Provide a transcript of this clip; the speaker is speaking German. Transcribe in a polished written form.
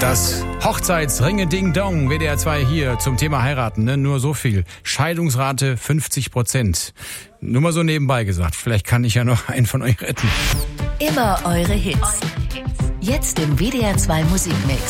Das Hochzeitsringe Ding Dong, WDR 2 hier zum Thema heiraten, ne? Nur so viel. Scheidungsrate 50%. Nur mal so nebenbei gesagt, vielleicht kann ich ja noch einen von euch retten. Immer eure Hits. Jetzt im WDR 2 Musikmix.